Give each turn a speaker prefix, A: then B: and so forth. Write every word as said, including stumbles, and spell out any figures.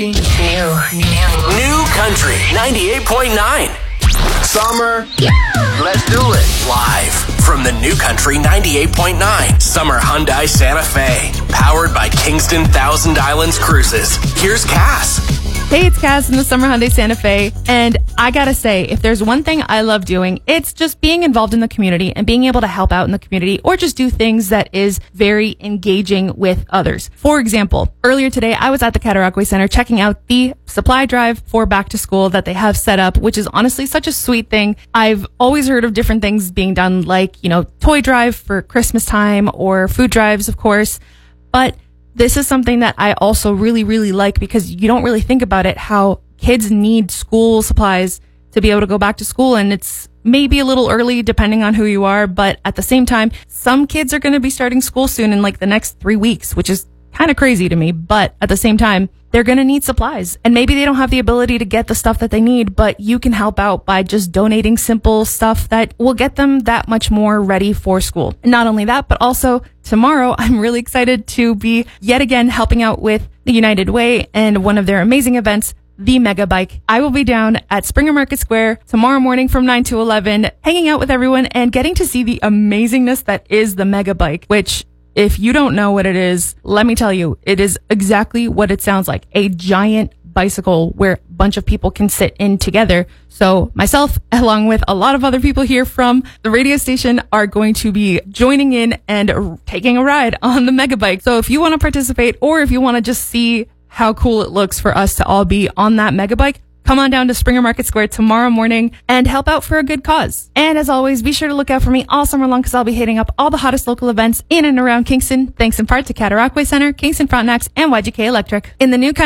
A: New, new, new country ninety-eight point nine. Summer, let's do it. Live from the New Country ninety-eight point nine Summer Hyundai Santa Fe. Powered by Kingston Thousand Islands Cruises. Here's Cass.
B: Hey, it's Cass in the Summer Hyundai Santa Fe, and I gotta say, if there's one thing I love doing, it's just being involved in the community and being able to help out in the community or just do things that is very engaging with others. For example, earlier today, I was at the Cataraqui Center checking out the supply drive for back to school that they have set up, which is honestly such a sweet thing. I've always heard of different things being done, like, you know, toy drive for Christmas time or food drives, of course, but this is something that I also really, really like because you don't really think about it, how kids need school supplies to be able to go back to school. And it's maybe a little early depending on who you are. But at the same time, some kids are going to be starting school soon in like the next three weeks, which is kind of crazy to me. But at the same time, they're going to need supplies. And maybe they don't have the ability to get the stuff that they need, but you can help out by just donating simple stuff that will get them that much more ready for school. And not only that, but also tomorrow, I'm really excited to be yet again helping out with the United Way and one of their amazing events, the Mega Bike. I will be down at Springer Market Square tomorrow morning from nine to eleven, hanging out with everyone and getting to see the amazingness that is the Mega Bike, which if you don't know what it is, let me tell you, it is exactly what it sounds like. A giant bicycle where a bunch of people can sit in together. So myself, along with a lot of other people here from the radio station, are going to be joining in and taking a ride on the Mega Bike. So if you want to participate or if you want to just see how cool it looks for us to all be on that Mega Bike, come on down to Springer Market Square tomorrow morning and help out for a good cause. And as always, be sure to look out for me all summer long because I'll be hitting up all the hottest local events in and around Kingston, thanks in part to Cataraqui Center, Kingston Frontenacs, and Y G K Electric. In the new